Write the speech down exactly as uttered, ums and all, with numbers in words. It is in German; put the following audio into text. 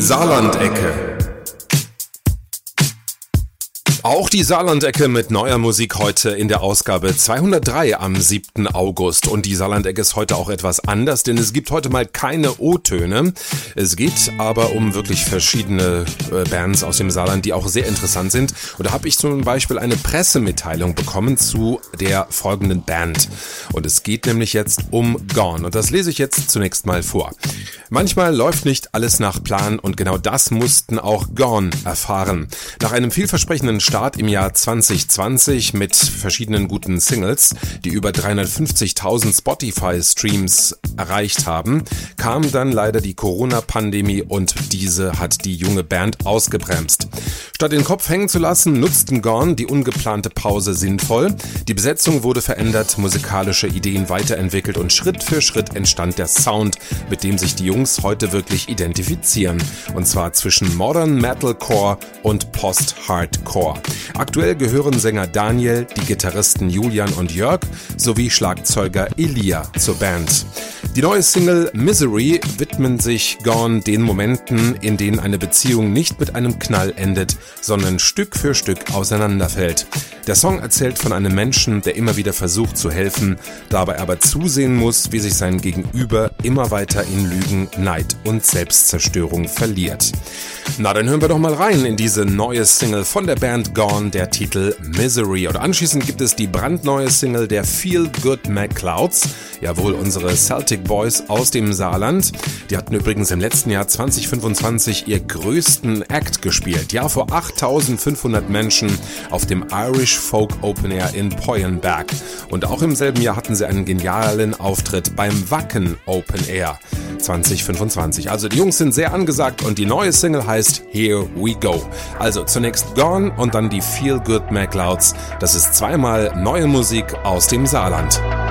Saarlandecke. Auch die Saarlandecke mit neuer Musik heute in der Ausgabe zweihundertdrei am siebten August. Und die Saarlandecke ist heute auch etwas anders, denn es gibt heute mal keine O-Töne. Es geht aber um wirklich verschiedene äh, Bands aus dem Saarland, die auch sehr interessant sind. Und da habe ich zum Beispiel eine Pressemitteilung bekommen zu der folgenden Band. Und es geht nämlich jetzt um Gone. Und das lese ich jetzt zunächst mal vor. Manchmal läuft nicht alles nach Plan und genau das mussten auch Gone erfahren. Nach einem vielversprechenden Start im Jahr zwanzig zwanzig mit verschiedenen guten Singles, die über dreihundertfünfzigtausend Spotify-Streams erreicht haben, kam dann leider die Corona-Pandemie und diese hat die junge Band ausgebremst. Statt den Kopf hängen zu lassen, nutzten Gone die ungeplante Pause sinnvoll. Die Besetzung wurde verändert, musikalische Ideen weiterentwickelt und Schritt für Schritt entstand der Sound, mit dem sich die Jungs heute wirklich identifizieren. Und zwar zwischen Modern Metalcore und Post-Hardcore. Aktuell gehören Sänger Daniel, die Gitarristen Julian und Jörg sowie Schlagzeuger Elia zur Band. Die neue Single Misery widmen sich Gone den Momenten, in denen eine Beziehung nicht mit einem Knall endet, sondern Stück für Stück auseinanderfällt. Der Song erzählt von einem Menschen, der immer wieder versucht zu helfen, dabei aber zusehen muss, wie sich sein Gegenüber immer weiter in Lügen, Neid und Selbstzerstörung verliert. Na, dann hören wir doch mal rein in diese neue Single von der Band Gone, der Titel Misery. Und anschließend gibt es die brandneue Single der Feel Good McClouds, jawohl, unsere Celtic Boys aus dem Saarland. Die hatten übrigens im letzten Jahr zwanzig fünfundzwanzig ihr größten Act gespielt. Ja, vor achttausendfünfhundert Menschen auf dem Irish Folk Open Air in Poyenberg. Und auch im selben Jahr hatten sie einen genialen Auftritt beim Wacken Open Air zwanzig fünfundzwanzig. Also die Jungs sind sehr angesagt und die neue Single heißt Here We Go. Also zunächst Gone und dann die Feel Good McClouds. Das ist zweimal neue Musik aus dem Saarland.